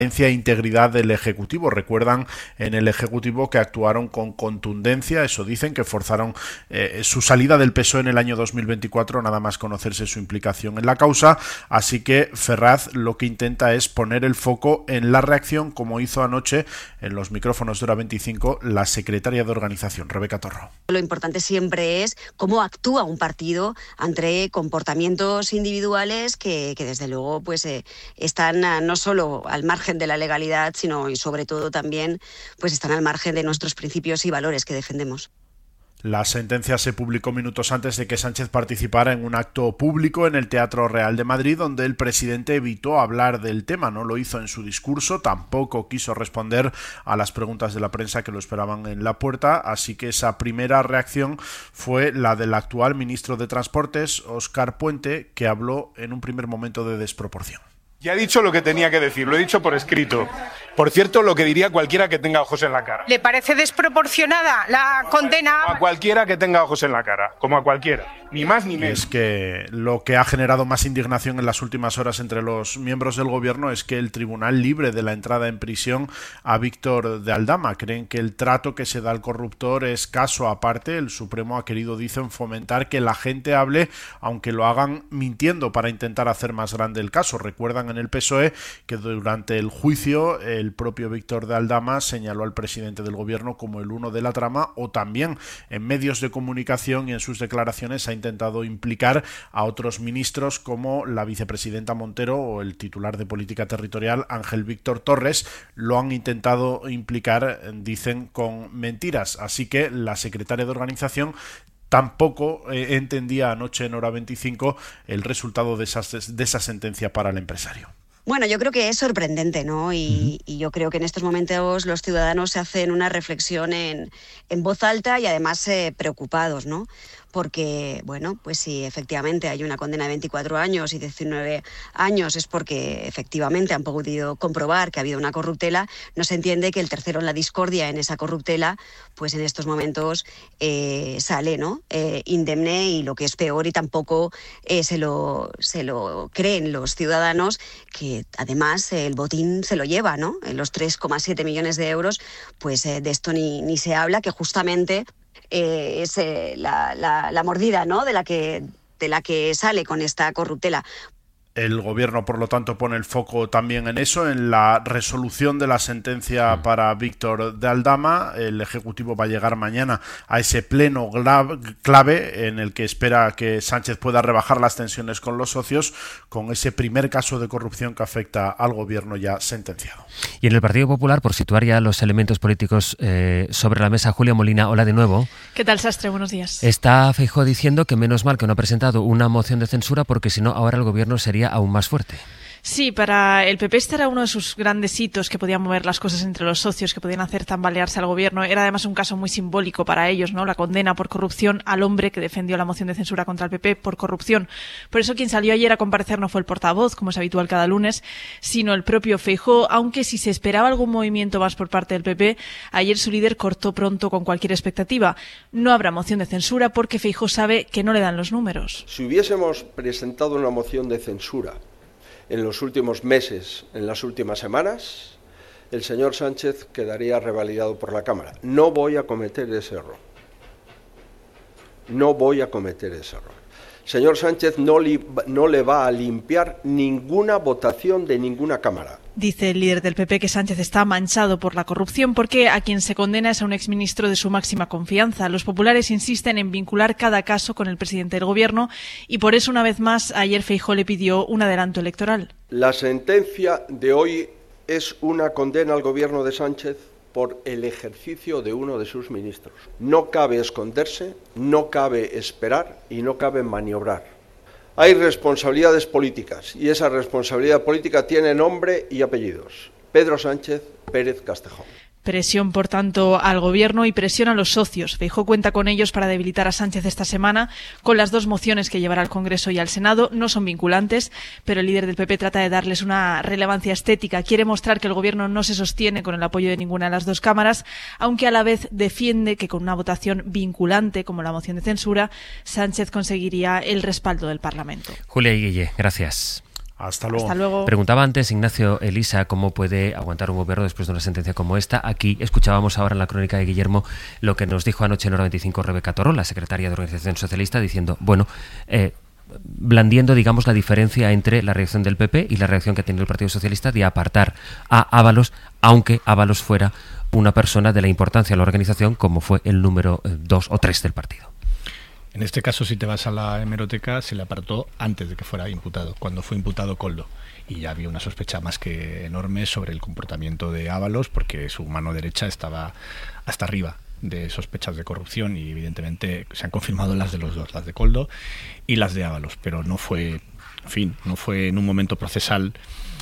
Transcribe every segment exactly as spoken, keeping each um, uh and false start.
e integridad del Ejecutivo. Recuerdan en el Ejecutivo que actuaron con contundencia, eso dicen, que forzaron eh, su salida del P S O E en el año dos mil veinticuatro, nada más conocerse su implicación en la causa, así que Ferraz lo que intenta es poner el foco en la reacción, como hizo anoche en los micrófonos de Hora veinticinco la secretaria de organización, Rebeca Torro. Lo importante siempre es cómo actúa un partido ante comportamientos individuales que, que desde luego pues eh, están uh, no solo al margen de la legalidad, sino y sobre todo también pues están al margen de nuestros principios y valores que defendemos. La sentencia se publicó minutos antes de que Sánchez participara en un acto público en el Teatro Real de Madrid, donde el presidente evitó hablar del tema. No lo hizo en su discurso, tampoco quiso responder a las preguntas de la prensa que lo esperaban en la puerta, así que esa primera reacción fue la del actual ministro de Transportes, Óscar Puente, que habló en un primer momento de desproporción. Ya he dicho lo que tenía que decir, lo he dicho por escrito. Por cierto, lo que diría cualquiera que tenga ojos en la cara. ¿Le parece desproporcionada la condena? A cualquiera que tenga ojos en la cara, como a cualquiera. Ni más ni menos. Es que lo que ha generado más indignación en las últimas horas entre los miembros del gobierno es que el tribunal libre de la entrada en prisión a Víctor de Aldama. Creen que el trato que se da al corruptor es caso aparte. El Supremo ha querido, dicen, fomentar que la gente hable, aunque lo hagan mintiendo para intentar hacer más grande el caso. Recuerdan en el P S O E que durante el juicio el propio Víctor de Aldama señaló al presidente del gobierno como el uno de la trama, o también en medios de comunicación y en sus declaraciones ha intentado implicar a otros ministros como la vicepresidenta Montero o el titular de Política Territorial Ángel Víctor Torres. Lo han intentado implicar, dicen, con mentiras, así que la secretaria de Organización tampoco eh, entendía anoche en Hora veinticinco el resultado de, esas, de esa sentencia para el empresario. Bueno, yo creo que es sorprendente, ¿no? Y, y yo creo que en estos momentos los ciudadanos se hacen una reflexión en, en voz alta y además eh, preocupados, ¿no? Porque, bueno, pues si efectivamente hay una condena de veinticuatro años y diecinueve años es porque efectivamente han podido comprobar que ha habido una corruptela, no se entiende que el tercero en la discordia en esa corruptela, pues en estos momentos eh, sale, ¿no? Eh, indemne, y lo que es peor, y tampoco eh, se lo, se lo creen los ciudadanos, que además eh, el botín se lo lleva, ¿no? En los tres coma siete millones de euros, pues eh, de esto ni, ni se habla, que justamente Eh, es eh, la, la, la mordida, ¿no? de la que de la que sale con esta corruptela. El gobierno, por lo tanto, pone el foco también en eso, en la resolución de la sentencia para Víctor de Aldama. El Ejecutivo va a llegar mañana a ese pleno clave en el que espera que Sánchez pueda rebajar las tensiones con los socios, con ese primer caso de corrupción que afecta al gobierno ya sentenciado. Y en el Partido Popular, por situar ya los elementos políticos eh, sobre la mesa, Julia Molina, hola de nuevo. ¿Qué tal, Sastre? Buenos días. Está Feijóo diciendo que menos mal que no ha presentado una moción de censura, porque si no, ahora el gobierno sería aún más fuerte. Sí, para el P P este era uno de sus grandes hitos que podían mover las cosas entre los socios, que podían hacer tambalearse al gobierno. Era además un caso muy simbólico para ellos, ¿no? La condena por corrupción al hombre que defendió la moción de censura contra el P P por corrupción. Por eso quien salió ayer a comparecer no fue el portavoz, como es habitual cada lunes, sino el propio Feijóo, aunque si se esperaba algún movimiento más por parte del P P, ayer su líder cortó pronto con cualquier expectativa. No habrá moción de censura porque Feijóo sabe que no le dan los números. Si hubiésemos presentado una moción de censura en los últimos meses, en las últimas semanas, el señor Sánchez quedaría revalidado por la Cámara. No voy a cometer ese error. No voy a cometer ese error. Señor Sánchez no, li, no le va a limpiar ninguna votación de ninguna Cámara. Dice el líder del P P que Sánchez está manchado por la corrupción porque a quien se condena es a un exministro de su máxima confianza. Los populares insisten en vincular cada caso con el presidente del gobierno y por eso, una vez más, ayer Feijóo le pidió un adelanto electoral. La sentencia de hoy es una condena al gobierno de Sánchez por el ejercicio de uno de sus ministros. No cabe esconderse, no cabe esperar y no cabe maniobrar. Hay responsabilidades políticas y esa responsabilidad política tiene nombre y apellidos. Pedro Sánchez Pérez Castejón. Presión, por tanto, al gobierno y presión a los socios. Feijóo cuenta con ellos para debilitar a Sánchez esta semana con las dos mociones que llevará al Congreso y al Senado. No son vinculantes, pero el líder del P P trata de darles una relevancia estética. Quiere mostrar que el gobierno no se sostiene con el apoyo de ninguna de las dos cámaras, aunque a la vez defiende que con una votación vinculante, como la moción de censura, Sánchez conseguiría el respaldo del Parlamento. Julia y Guille, gracias. Hasta luego. Hasta luego. Preguntaba antes Ignacio Elisa cómo puede aguantar un gobierno después de una sentencia como esta. Aquí escuchábamos ahora en la crónica de Guillermo lo que nos dijo anoche en Hora veinticinco Rebeca Toro, la secretaria de Organización Socialista, diciendo, bueno, eh, blandiendo, digamos, la diferencia entre la reacción del P P y la reacción que ha tenido el Partido Socialista de apartar a Ábalos, aunque Ábalos fuera una persona de la importancia de la organización como fue el número dos o tres del partido. En este caso, si te vas a la hemeroteca, se le apartó antes de que fuera imputado, cuando fue imputado Koldo. Y ya había una sospecha más que enorme sobre el comportamiento de Ábalos, porque su mano derecha estaba hasta arriba de sospechas de corrupción y evidentemente se han confirmado las de los dos, las de Koldo y las de Ábalos, pero no fue, en fin, no fue en un momento procesal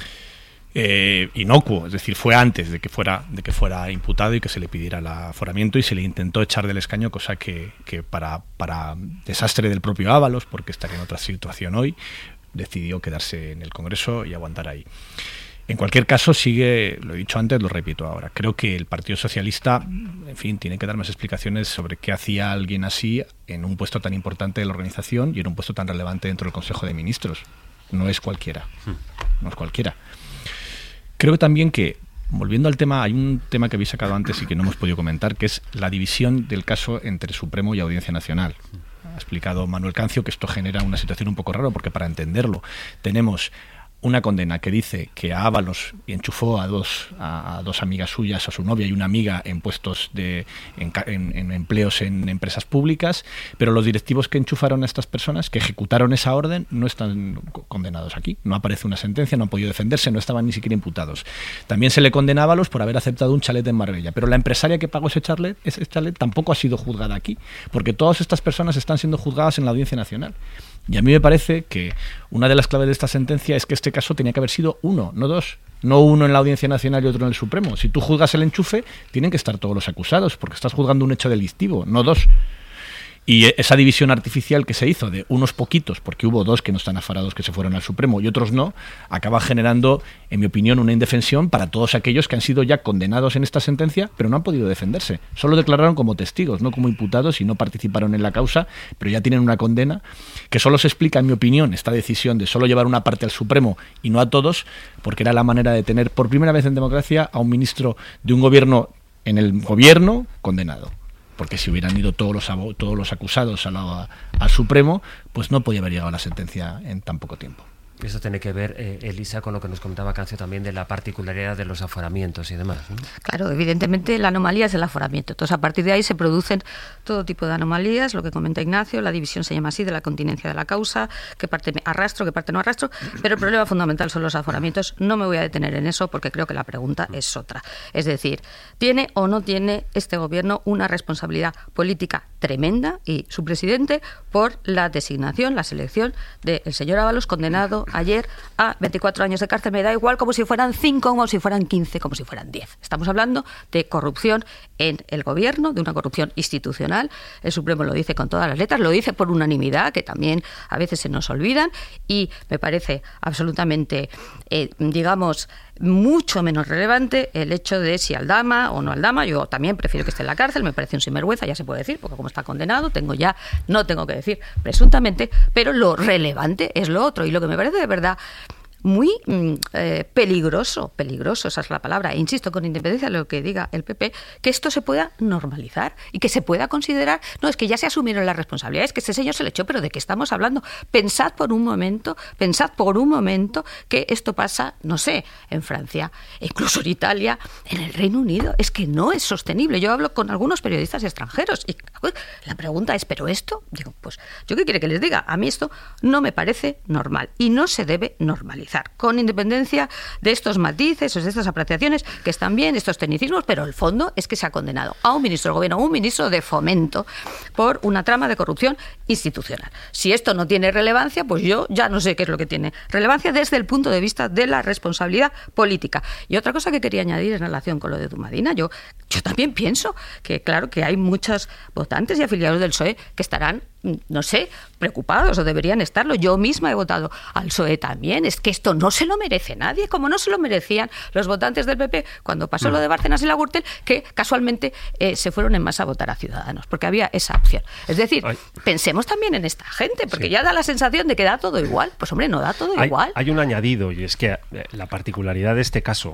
Eh, inocuo, es decir, fue antes de que fuera de que fuera imputado y que se le pidiera el aforamiento y se le intentó echar del escaño, cosa que, que para, para desastre del propio Ábalos, porque estaría en otra situación hoy, decidió quedarse en el Congreso y aguantar ahí. En cualquier caso, sigue, lo he dicho antes, lo repito ahora, creo que el Partido Socialista, en fin, tiene que dar más explicaciones sobre qué hacía alguien así en un puesto tan importante de la organización y en un puesto tan relevante dentro del Consejo de Ministros. No es cualquiera, no es cualquiera. Creo también que, volviendo al tema, hay un tema que habéis sacado antes y que no hemos podido comentar, que es la división del caso entre Supremo y Audiencia Nacional. Ha explicado Manuel Cancio que esto genera una situación un poco rara, porque para entenderlo tenemos una condena que dice que a Ábalos enchufó a dos a, a dos amigas suyas, a su novia y una amiga en puestos de en, en, en empleos en empresas públicas, pero los directivos que enchufaron a estas personas, que ejecutaron esa orden, no están condenados aquí. No aparece una sentencia, no han podido defenderse, no estaban ni siquiera imputados. También se le condena a Ábalos por haber aceptado un chalet en Marbella, pero la empresaria que pagó ese chalet, ese chalet tampoco ha sido juzgada aquí, porque todas estas personas están siendo juzgadas en la Audiencia Nacional. Y a mí me parece que una de las claves de esta sentencia es que este caso tenía que haber sido uno, no dos. No uno en la Audiencia Nacional y otro en el Supremo. Si tú juzgas el enchufe, tienen que estar todos los acusados, porque estás juzgando un hecho delictivo, no dos. Y esa división artificial que se hizo de unos poquitos, porque hubo dos que no están afarados que se fueron al Supremo y otros no, acaba generando, en mi opinión, una indefensión para todos aquellos que han sido ya condenados en esta sentencia, pero no han podido defenderse. Solo declararon como testigos, no como imputados, y no participaron en la causa, pero ya tienen una condena que solo se explica, en mi opinión, esta decisión de solo llevar una parte al Supremo y no a todos, porque era la manera de tener por primera vez en democracia a un ministro de un gobierno en el gobierno condenado. Porque si hubieran ido todos los todos los acusados a la, al Supremo, pues no podía haber llegado la sentencia en tan poco tiempo. Eso tiene que ver, eh, Elisa, con lo que nos comentaba Cancio también de la particularidad de los aforamientos y demás, ¿no? Claro, evidentemente la anomalía es el aforamiento. Entonces, a partir de ahí se producen todo tipo de anomalías, lo que comenta Ignacio, la división se llama así, de la continencia de la causa, qué parte arrastro, qué parte no arrastro, pero el problema fundamental son los aforamientos. No me voy a detener en eso porque creo que la pregunta es otra. Es decir, ¿tiene o no tiene este gobierno una responsabilidad política tremenda y su presidente por la designación, la selección del señor Ábalos, condenado ayer a veinticuatro años de cárcel? Me da igual como si fueran cinco, como si fueran quince, como si fueran diez. Estamos hablando de corrupción en el gobierno, de una corrupción institucional. El Supremo lo dice con todas las letras, lo dice por unanimidad, que también a veces se nos olvidan, y me parece absolutamente, eh, digamos, mucho menos relevante el hecho de si Aldama o no Aldama. Yo también prefiero que esté en la cárcel, me parece un sinvergüenza, ya se puede decir, porque como está condenado, tengo ya, no tengo que decir presuntamente, pero lo relevante es lo otro, y lo que me parece de verdad muy eh, peligroso, peligroso, esa es la palabra, e insisto, con independencia de lo que diga el P P, que esto se pueda normalizar y que se pueda considerar, no, es que ya se asumieron las responsabilidades, que este señor se le echó, pero ¿de qué estamos hablando? Pensad por un momento, pensad por un momento que esto pasa, no sé, en Francia, incluso en Italia, en el Reino Unido, es que no es sostenible. Yo hablo con algunos periodistas extranjeros y la pregunta es, ¿pero esto? Digo, pues, ¿yo qué quiere que les diga? A mí esto no me parece normal y no se debe normalizar, con independencia de estos matices o de estas apreciaciones que están bien, estos tecnicismos, pero el fondo es que se ha condenado a un ministro del gobierno, a un ministro de Fomento, por una trama de corrupción institucional. Si esto no tiene relevancia, pues yo ya no sé qué es lo que tiene relevancia desde el punto de vista de la responsabilidad política. Y otra cosa que quería añadir en relación con lo de Dumadina, yo, yo también pienso que, claro, que hay muchos votantes y afiliados del P S O E que estarán no sé, preocupados, o deberían estarlo. Yo misma he votado al P S O E también. Es que esto no se lo merece nadie, como no se lo merecían los votantes del P P cuando pasó no. lo de Bárcenas y la Gürtel, que casualmente eh, se fueron en masa a votar a Ciudadanos, porque había esa opción. Es decir, Ay. pensemos también en esta gente, porque sí. ya da la sensación de que da todo igual. Pues hombre, no da todo hay, igual. Hay un añadido, y es que la particularidad de este caso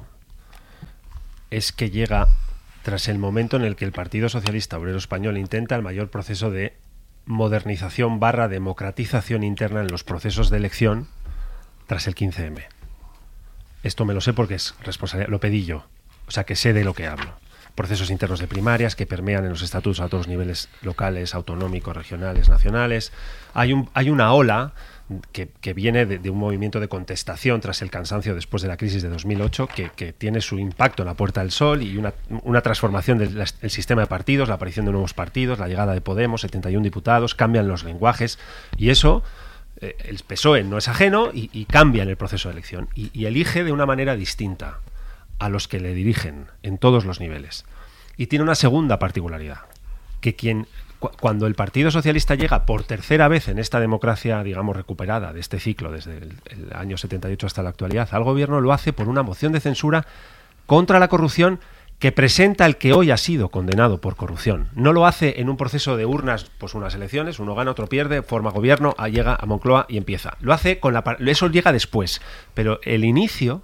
es que llega tras el momento en el que el Partido Socialista Obrero Español intenta el mayor proceso de modernización barra democratización interna en los procesos de elección tras el quince eme. Esto me lo sé porque es responsabilidad, lo pedí yo, o sea que sé de lo que hablo. Procesos internos de primarias que permean en los estatutos a todos los niveles locales, autonómicos, regionales, nacionales. Hay un hay una ola que, que viene de, de un movimiento de contestación tras el cansancio después de la crisis de dos mil ocho, que, que tiene su impacto en la Puerta del Sol y una, una transformación del el sistema de partidos, la aparición de nuevos partidos, la llegada de Podemos, setenta y uno diputados, cambian los lenguajes y eso, eh, el P S O E no es ajeno y, y cambia en el proceso de elección y, y elige de una manera distinta a los que le dirigen en todos los niveles. Y tiene una segunda particularidad, que quien cuando el Partido Socialista llega por tercera vez en esta democracia, digamos, recuperada de este ciclo, desde el, el año setenta y ocho hasta la actualidad, al gobierno, lo hace por una moción de censura contra la corrupción que presenta el que hoy ha sido condenado por corrupción. No lo hace en un proceso de urnas, pues unas elecciones, uno gana, otro pierde, forma gobierno, llega a Moncloa y empieza. Lo hace con la... Eso llega después, pero el inicio...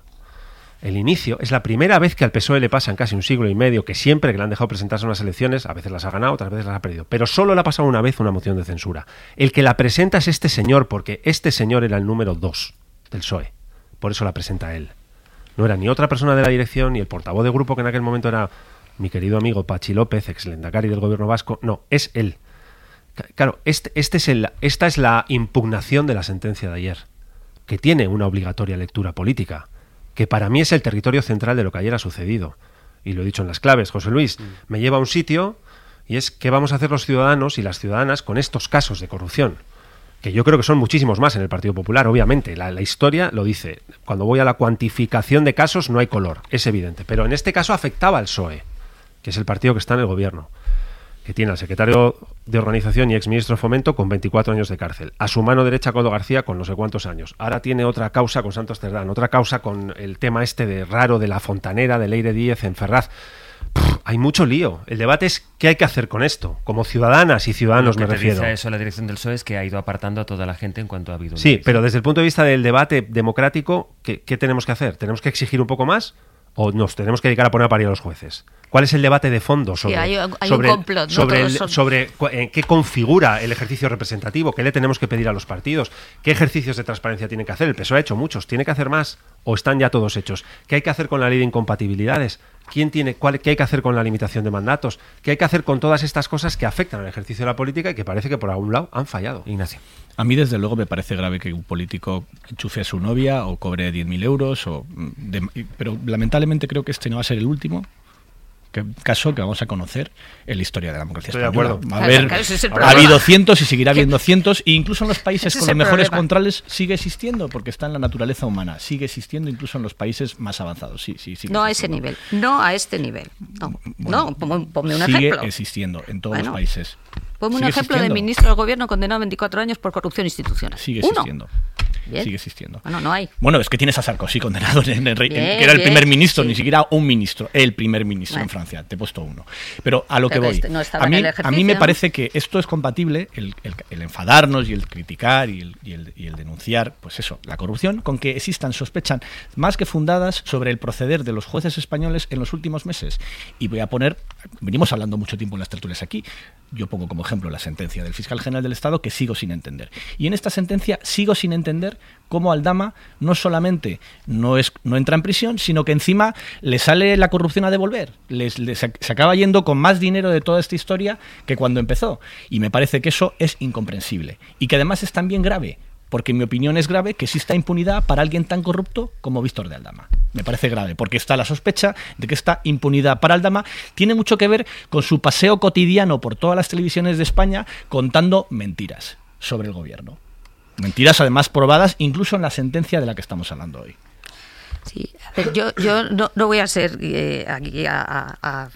El inicio es la primera vez que al P S O E le pasa en casi un siglo y medio que siempre que le han dejado presentarse unas elecciones, a veces las ha ganado, otras veces las ha perdido, pero solo le ha pasado una vez una moción de censura. El que la presenta es este señor, porque este señor era el número dos del P S O E. Por eso la presenta él. No era ni otra persona de la dirección, ni el portavoz de grupo, que en aquel momento era mi querido amigo Pachi López, ex lehendakari del gobierno vasco. No, es él. Claro, este, este es el, esta es la impugnación de la sentencia de ayer, que tiene una obligatoria lectura política, que para mí es el territorio central de lo que ayer ha sucedido. Y lo he dicho en las claves, José Luis, mm. me lleva a un sitio y es qué vamos a hacer los ciudadanos y las ciudadanas con estos casos de corrupción, que yo creo que son muchísimos más en el Partido Popular, obviamente. La, la historia lo dice. Cuando voy a la cuantificación de casos no hay color, es evidente. Pero en este caso afectaba al P S O E, que es el partido que está en el gobierno, que tiene al secretario de Organización y exministro de Fomento con veinticuatro años de cárcel, a su mano derecha Coldo García con no sé cuántos años, ahora tiene otra causa con Santos Cerdán, otra causa con el tema este de raro de la Fontanera, de Leire Díez en Ferraz. Pff, hay mucho lío. El debate es qué hay que hacer con esto, como ciudadanas y ciudadanos me refiero. Lo que te dice eso la dirección del P S O E es que ha ido apartando a toda la gente en cuanto ha habido... Sí, pero desde el punto de vista del debate democrático, ¿qué, qué tenemos que hacer? ¿Tenemos que exigir un poco más o nos tenemos que dedicar a poner a parir a los jueces? ¿Cuál es el debate de fondo sobre, sí, hay, hay sobre, un complot, ¿no? sobre, el, son... sobre en qué configura el ejercicio representativo? ¿Qué le tenemos que pedir a los partidos? ¿Qué ejercicios de transparencia tienen que hacer? El P S O E ha hecho muchos. ¿Tiene que hacer más? ¿O están ya todos hechos? ¿Qué hay que hacer con la ley de incompatibilidades? ¿Quién tiene, cuál, ¿Qué hay que hacer con la limitación de mandatos? ¿Qué hay que hacer con todas estas cosas que afectan al ejercicio de la política y que parece que por algún lado han fallado? Ignacio. A mí, desde luego, me parece grave que un político enchufe a su novia o cobre diez mil euros, o de, pero lamentablemente creo que este no va a ser el último que, caso que vamos a conocer en la historia de la democracia Estoy española. de acuerdo. A ver, claro, es ha habido cientos y seguirá habiendo cientos, e incluso en los países Ese con es los el mejores problema. controles sigue existiendo, porque está en la naturaleza humana, sigue existiendo incluso en los países más avanzados. Sí, sí, sigue no a ese existiendo. nivel, no a este nivel. No, Bueno, no ponme, ponme un sigue ejemplo. existiendo en todos Bueno, los países. Ponme un Sigue ejemplo de existiendo. ministro del gobierno condenado a veinticuatro años por corrupción institucional. Sigue Uno. existiendo. Bien. Sigue existiendo. Bueno, no hay. Bueno, es que tienes a Sarkozy condenado en el rey, Bien, en- que era el bien, primer ministro, sí. ni siquiera un ministro, el primer ministro Bueno. en Francia. Te he puesto uno. Pero a lo Pero que voy. este no estaba a, en mí, el a mí me ejercicio, parece que esto es compatible, el, el- el enfadarnos y el criticar y el, y, el, y el denunciar, pues eso, la corrupción, con que existan sospechas más que fundadas sobre el proceder de los jueces españoles en los últimos meses. Y voy a poner, venimos hablando mucho tiempo en las tertulias aquí, yo pongo como ejemplo la sentencia del fiscal general del Estado, que sigo sin entender. Y en esta sentencia sigo sin entender cómo Aldama no solamente no, es, no entra en prisión, sino que encima le sale la corrupción a devolver. Les, les- se acaba yendo con más dinero de toda esta historia que cuando empezó. Y me parece que eso es incomprensible. Y que además es también grave, porque en mi opinión es grave que exista impunidad para alguien tan corrupto como Víctor de Aldama. Me parece grave, porque está la sospecha de que esta impunidad para Aldama tiene mucho que ver con su paseo cotidiano por todas las televisiones de España contando mentiras sobre el gobierno. Mentiras además probadas incluso en la sentencia de la que estamos hablando hoy. Sí, a ver, yo, yo no, no voy a ser eh, aquí a, a- a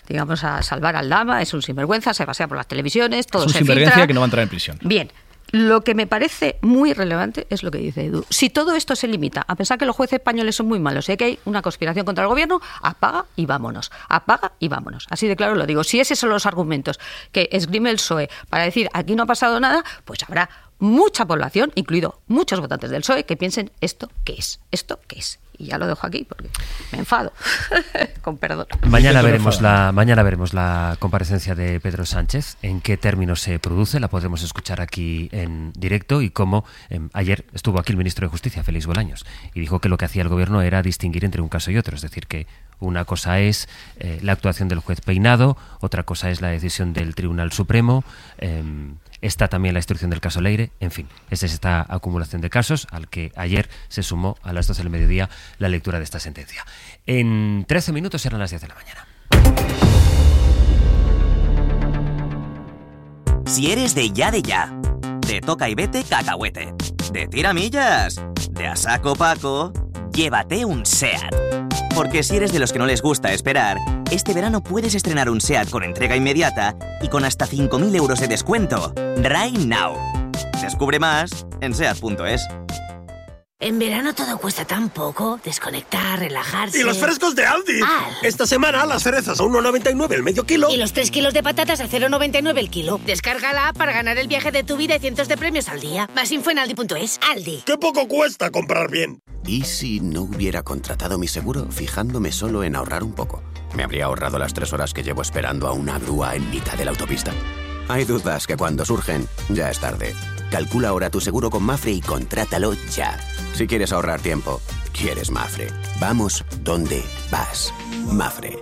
digamos, a salvar al Aldama, es un sinvergüenza, se pasea por las televisiones, todo es un se sinvergüenza filtra. que no va a entrar en prisión. Bien. Lo que me parece muy relevante es lo que dice Edu. Si todo esto se limita a pensar que los jueces españoles son muy malos y que hay una conspiración contra el gobierno, apaga y vámonos. Apaga y vámonos. Así de claro lo digo. Si esos son los argumentos que esgrime el P S O E para decir aquí no ha pasado nada, pues habrá mucha población, incluido muchos votantes del P S O E, que piensen esto qué es, esto qué es. Y ya lo dejo aquí porque me enfado. Con perdón. Mañana veremos la mañana veremos la comparecencia de Pedro Sánchez, en qué términos se produce, la podremos escuchar aquí en directo y cómo eh, ayer estuvo aquí el ministro de Justicia, Félix Bolaños, y dijo que lo que hacía el gobierno era distinguir entre un caso y otro, es decir, que una cosa es eh, la actuación del juez Peinado, otra cosa es la decisión del Tribunal Supremo, eh, está también la instrucción del caso Leire, en fin, esa es esta acumulación de casos al que ayer se sumó a las doce del mediodía la lectura de esta sentencia. En trece minutos eran las diez de la mañana. Si eres de ya de ya, de toca y vete cacahuete, de tiramillas, de a saco paco, llévate un SEAT. Porque si eres de los que no les gusta esperar, este verano puedes estrenar un SEAT con entrega inmediata y con hasta cinco mil euros de descuento. Right now. Descubre más en seat punto es. En verano todo cuesta tan poco. Desconectar, relajarse... ¡Y los frescos de Aldi! Al. Esta semana las cerezas a uno noventa y nueve el medio kilo. Y los tres kilos de patatas a cero noventa y nueve el kilo. Descarga la app para ganar el viaje de tu vida y cientos de premios al día. Más info en aldi punto es. Aldi. ¡Qué poco cuesta comprar bien! ¿Y si no hubiera contratado mi seguro fijándome solo en ahorrar un poco? ¿Me habría ahorrado las tres horas que llevo esperando a una grúa en mitad de la autopista? Hay dudas que cuando surgen, ya es tarde. Calcula ahora tu seguro con Mafre y contrátalo ya. Si quieres ahorrar tiempo, quieres Mafre. Vamos donde vas. Mafre.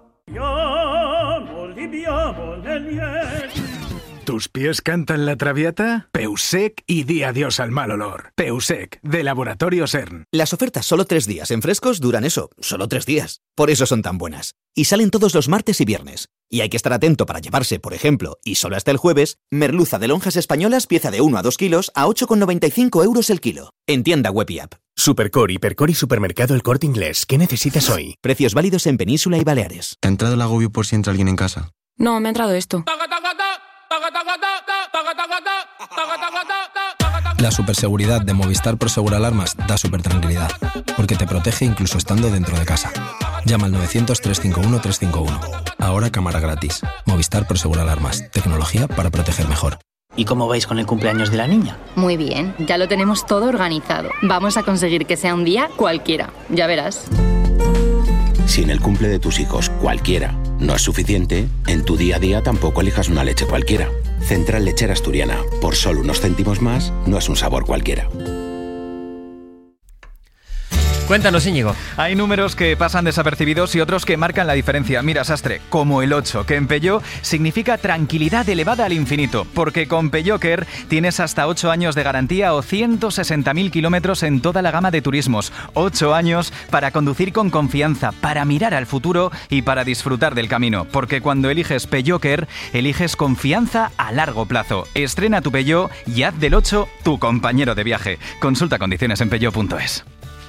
¿Tus pies cantan la traviata? Peusec y di adiós al mal olor. Peusec, de Laboratorio CERN. Las ofertas solo tres días en Frescos duran eso, solo tres días. Por eso son tan buenas. Y salen todos los martes y viernes. Y hay que estar atento para llevarse, por ejemplo, y solo hasta el jueves, merluza de lonjas españolas pieza de uno a dos kilos a ocho con noventa y cinco euros el kilo. En tienda web y app. Supercore, Hipercor y Supermercado El Corte Inglés. ¿Qué necesitas hoy? Precios válidos en Península y Baleares. ¿Te ha entrado el agobio por si entra alguien en casa? No, me ha entrado esto. La superseguridad de Movistar Prosegur Alarmas da super tranquilidad, porque te protege incluso estando dentro de casa. Llama al novecientos, trescientos cincuenta y uno, trescientos cincuenta y uno. Ahora cámara gratis. Movistar Prosegur Alarmas. Tecnología para proteger mejor. ¿Y cómo vais con el cumpleaños de la niña? Muy bien, ya lo tenemos todo organizado. Vamos a conseguir que sea un día cualquiera. Ya verás. Si en el cumple de tus hijos cualquiera no es suficiente, en tu día a día tampoco elijas una leche cualquiera. Central Lechera Asturiana, por solo unos céntimos más, no es un sabor cualquiera. Cuéntanos, Íñigo. Hay números que pasan desapercibidos y otros que marcan la diferencia. Mira, Sastre, como el ocho, que en Peugeot significa tranquilidad elevada al infinito, porque con Peugeot Care tienes hasta ocho años de garantía o ciento sesenta mil kilómetros en toda la gama de turismos. ocho años para conducir con confianza, para mirar al futuro y para disfrutar del camino, porque cuando eliges Peugeot Care, eliges confianza a largo plazo. Estrena tu Peugeot y haz del ocho tu compañero de viaje. Consulta condiciones en peugeot punto es.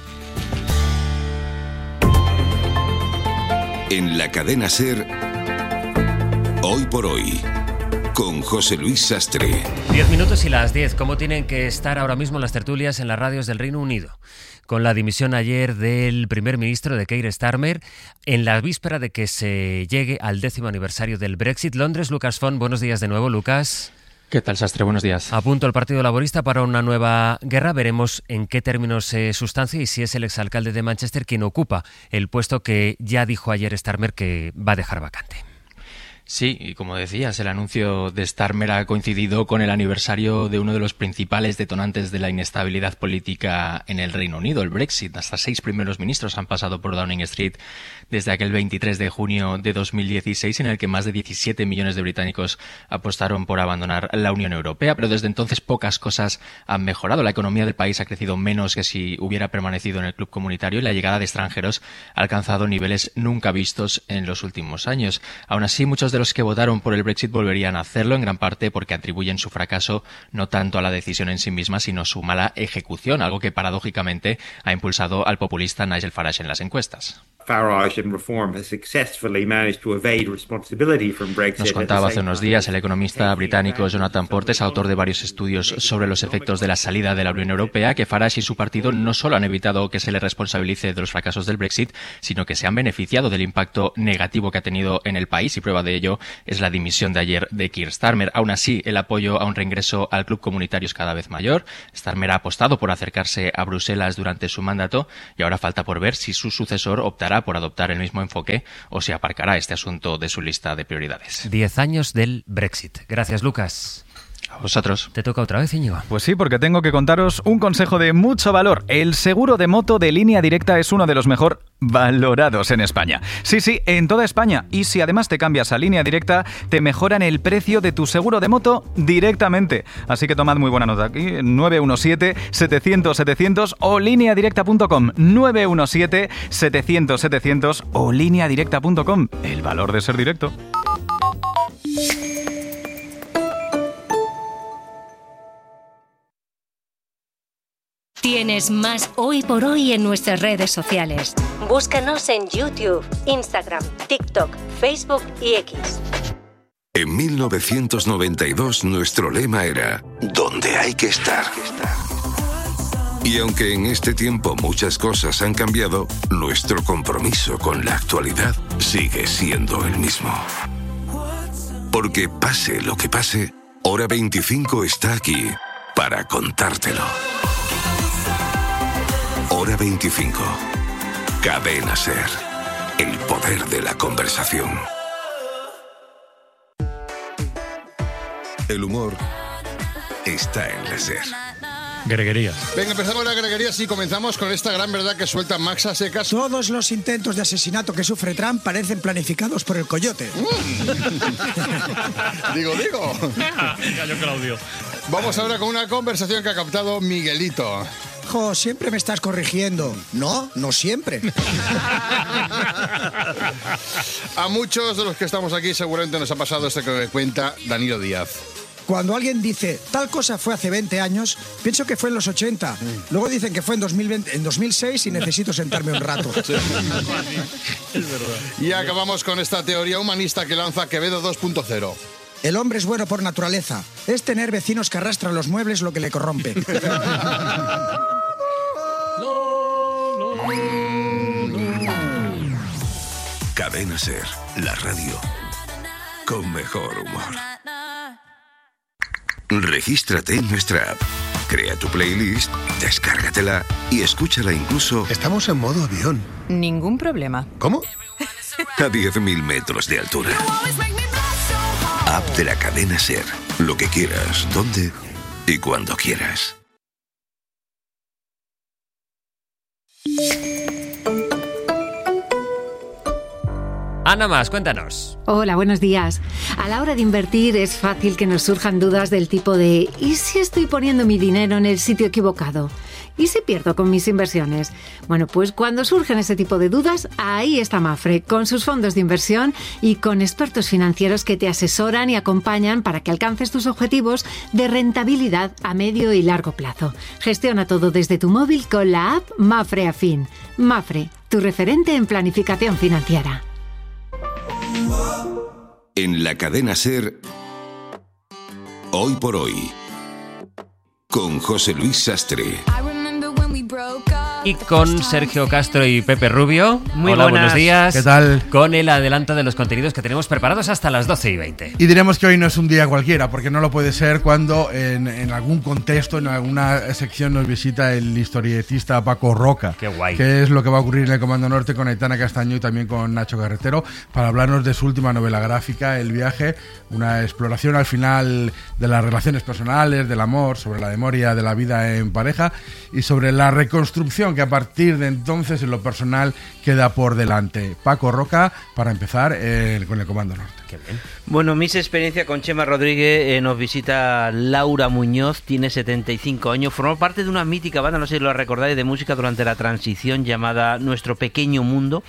En la cadena SER, Hoy por Hoy, con José Luis Sastre. Diez minutos y las diez. ¿Cómo tienen que estar ahora mismo las tertulias en las radios del Reino Unido? Con la dimisión ayer del primer ministro de Keir Starmer, en la víspera de que se llegue al décimo aniversario del Brexit. Londres, Lucas Font, buenos días de nuevo, Lucas. ¿Qué tal, Sastre? Buenos días. A punto el Partido Laborista para una nueva guerra. Veremos en qué términos se sustancia y si es el exalcalde de Manchester quien ocupa el puesto que ya dijo ayer Starmer que va a dejar vacante. Sí, y como decías, el anuncio de Starmer ha coincidido con el aniversario de uno de los principales detonantes de la inestabilidad política en el Reino Unido, el Brexit. Hasta seis primeros ministros han pasado por Downing Street desde aquel veintitrés de junio de dos mil dieciséis, en el que más de diecisiete millones de británicos apostaron por abandonar la Unión Europea. Pero desde entonces pocas cosas han mejorado. La economía del país ha crecido menos que si hubiera permanecido en el club comunitario y la llegada de extranjeros ha alcanzado niveles nunca vistos en los últimos años. Aún así, muchos de los que votaron por el Brexit volverían a hacerlo, en gran parte porque atribuyen su fracaso no tanto a la decisión en sí misma, sino su mala ejecución, algo que paradójicamente ha impulsado al populista Nigel Farage en las encuestas. Farage and Reform has successfully managed to evade responsibility from Brexit. Nos contaba hace unos días el economista británico Jonathan Portes, autor de varios estudios sobre los efectos de la salida de la Unión Europea, que Farage y su partido no solo han evitado que se le responsabilice de los fracasos del Brexit, sino que se han beneficiado del impacto negativo que ha tenido en el país, y prueba de ello es la dimisión de ayer de Keir Starmer. Aún así, el apoyo a un reingreso al club comunitario es cada vez mayor. Starmer ha apostado por acercarse a Bruselas durante su mandato y ahora falta por ver si su sucesor optará por adoptar el mismo enfoque o si aparcará este asunto de su lista de prioridades. Diez años del Brexit. Gracias, Lucas. A vosotros. ¿Te toca otra vez, Íñigo? Pues sí, porque tengo que contaros un consejo de mucho valor. El seguro de moto de Línea Directa es uno de los mejor valorados en España. Sí, sí, en toda España. Y si además te cambias a Línea Directa, te mejoran el precio de tu seguro de moto directamente. Así que tomad muy buena nota aquí. nueve uno siete, setecientos, setecientos o línea directa punto com. nueve uno siete, setecientos, setecientos o línea directa punto com. El valor de ser directo. Tienes más Hoy por Hoy en nuestras redes sociales. Búscanos en YouTube, Instagram, TikTok, Facebook y X. En mil novecientos noventa y dos nuestro lema era «Donde hay que estar». Y aunque en este tiempo muchas cosas han cambiado, nuestro compromiso con la actualidad sigue siendo el mismo. Porque pase lo que pase, Hora veinticinco está aquí para contártelo. Hora veinticinco. Cadena SER. El poder de la conversación. El humor está en la SER. Greguerías. Venga, empezamos las greguerías y comenzamos con esta gran verdad que suelta Max a secas. Todos los intentos de asesinato que sufre Trump parecen planificados por el coyote. Mm. digo, digo. Cayó Claudio. Vamos ahora con una conversación que ha captado Miguelito. Jo, siempre me estás corrigiendo. No, no siempre. A muchos de los que estamos aquí seguramente nos ha pasado esto que me cuenta Danilo Díaz. Cuando alguien dice, tal cosa fue hace veinte años, pienso que fue en los ochenta. Luego dicen que fue en, dos mil veinte, en dos mil seis y necesito sentarme un rato. Sí. Es verdad. Y acabamos con esta teoría humanista que lanza Quevedo dos punto cero. El hombre es bueno por naturaleza. Es tener vecinos que arrastran los muebles lo que le corrompe. Cadena SER, la radio con mejor humor. Regístrate en nuestra app, crea tu playlist, descárgatela y escúchala incluso... Estamos en modo avión. Ningún problema. ¿Cómo? A diez mil metros de altura. App de la cadena SER. Lo que quieras, donde y cuando quieras. Ana Mas, cuéntanos. Hola, buenos días. A la hora de invertir es fácil que nos surjan dudas del tipo de ¿y si estoy poniendo mi dinero en el sitio equivocado? ¿Y si pierdo con mis inversiones? Bueno, pues cuando surgen ese tipo de dudas, ahí está Mapfre, con sus fondos de inversión y con expertos financieros que te asesoran y acompañan para que alcances tus objetivos de rentabilidad a medio y largo plazo. Gestiona todo desde tu móvil con la app Mapfre Afin. Mapfre, tu referente en planificación financiera. En la cadena SER, Hoy por Hoy, con José Luis Sastre. Y con Sergio Castro y Pepe Rubio. Muy Hola, buenas. buenos días. ¿Qué tal? Con el adelanto de los contenidos que tenemos preparados hasta las doce y veinte. Y diremos que hoy no es un día cualquiera, porque no lo puede ser cuando en, en algún contexto, en alguna sección nos visita el historietista Paco Roca. Qué guay. Que es lo que va a ocurrir en el Comando Norte con Aitana Castaño y también con Nacho Carretero, para hablarnos de su última novela gráfica, El viaje, una exploración al final de las relaciones personales, del amor, sobre la memoria de la vida en pareja y sobre la reconstrucción que a partir de entonces en lo personal queda por delante. Paco Roca, para empezar eh, con el Comando Norte. Qué bien. Bueno, mis experiencias con Chema Rodríguez, eh, nos visita Laura Muñoz, tiene setenta y cinco años, formó parte de una mítica banda, no sé si lo recordáis, de música durante la transición llamada Nuestro Pequeño Mundo.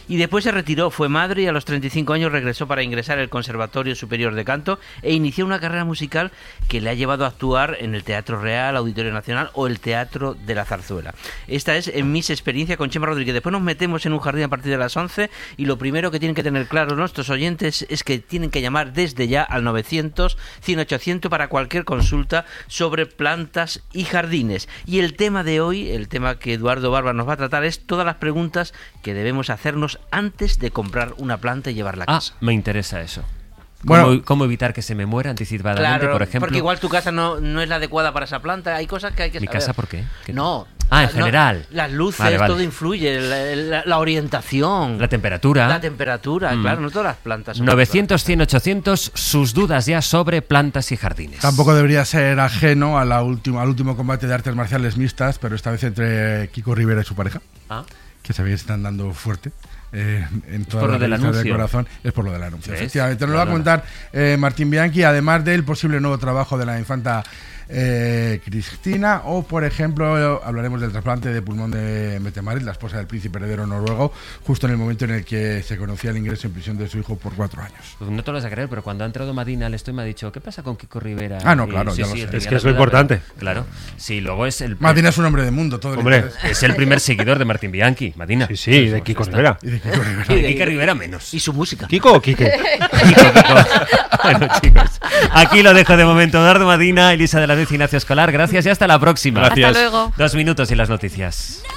Y después se retiró, fue madre y a los treinta y cinco años regresó para ingresar al Conservatorio Superior de Canto e inició una carrera musical que le ha llevado a actuar en el Teatro Real, Auditorio Nacional o el Teatro de la Zarzuela. Esta es en mis experiencias con Chema Rodríguez. Después nos metemos en un jardín a partir de las once y lo primero que tienen que tener claro nuestros oyentes es que tienen que llamar desde ya al novecientos, cien, ochocientos para cualquier consulta sobre plantas y jardines. Y el tema de hoy, el tema que Eduardo Barba nos va a tratar es todas las preguntas que debemos hacernos antes de comprar una planta y llevarla a casa. Ah, me interesa eso. Bueno, ¿Cómo, ¿Cómo evitar que se me muera anticipadamente, claro, por ejemplo? Porque igual tu casa no, no es la adecuada para esa planta. Hay cosas que hay que ¿Mi saber. casa por qué? ¿Qué No. Ah, en no, general. Las luces, vale, vale. todo influye. La, la, la orientación. La temperatura. La temperatura, mm. claro, no todas las plantas son novecientos, cien, ochocientos, sus dudas ya sobre plantas y jardines. Tampoco debería ser ajeno a la última, al último combate de artes marciales mixtas, pero esta vez entre Kiko Rivera y su pareja, ah. que se ve que están dando fuerte. Eh, en toda por la lo del anuncio. De corazón, es por lo del anuncio. ¿Ves? Efectivamente, nos lo va a contar eh, Martín Bianchi, además del posible nuevo trabajo de la infanta eh, Cristina, o por ejemplo hablaremos del trasplante de pulmón de Mette-Marit, la esposa del príncipe heredero noruego, justo en el momento en el que se conocía el ingreso en prisión de su hijo por cuatro años. Pues no te lo vas a creer, pero cuando ha entrado Madina al estoy me ha dicho, ¿qué pasa con Kiko Rivera? Ah, no, claro, y, ya sí, lo sí, sé. Es que es lo importante. Claro, sí, luego es el... Madina es un hombre de mundo, todo Hombre, el es el primer seguidor de Martín Bianchi, Madina. Sí, sí, y de Kiko Rivera. Y de Kiko Rivera. Y de Kiko Rivera menos. Y su música. ¿Kiko o Quique? Kiko, Kiko. Bueno, chicos, aquí lo dejo de momento. Eduardo Madina, Elisa de la Vez, Ignacio Escolar, gracias y hasta la próxima. Gracias. Hasta luego. Dos minutos y las noticias.